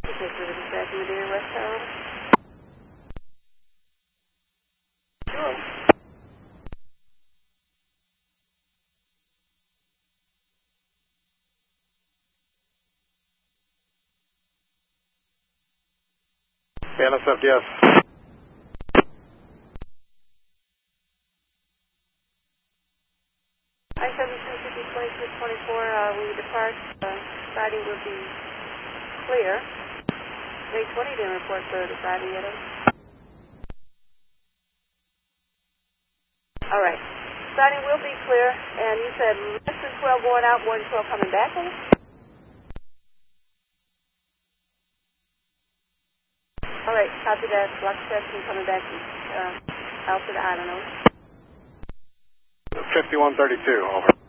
Okay, so this is back in the Deer West Tower. Sure. NSF, yes. I-7250-2624, we depart. Friday will be clear. Day 20 didn't report for the Friday yet. All right. Friday will be clear, and you said less than 12 going out, more than 12 coming back in? All right, copy that. Block 17 coming back out to the island, over. 5132, over.